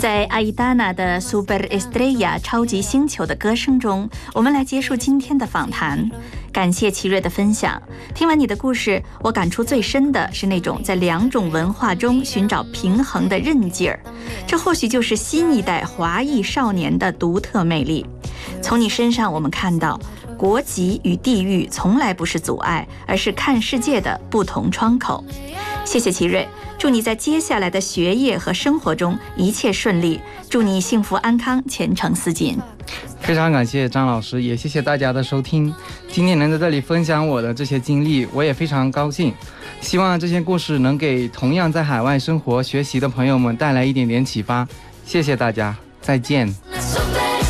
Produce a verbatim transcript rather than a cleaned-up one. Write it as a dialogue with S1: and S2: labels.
S1: 在阿依达娜的 Super Estrella 超级星球的歌声中，我们来结束今天的访谈。感谢奇瑞的分享。听完你的故事，我感触最深的是那种在两种文化中寻找平衡的韧劲儿，这或许就是新一代华裔少年的独特魅力。从你身上，我们看到国籍与地域从来不是阻碍，而是看世界的不同窗口。谢谢奇瑞，祝你在接下来的学业和生活中一切顺利，祝你幸福安康，前程似锦。
S2: 非常感谢张老师，也谢谢大家的收听。今天能在这里分享我的这些经历，我也非常高兴。希望这些故事能给同样在海外生活学习的朋友们带来一点点启发。谢谢大家，再见。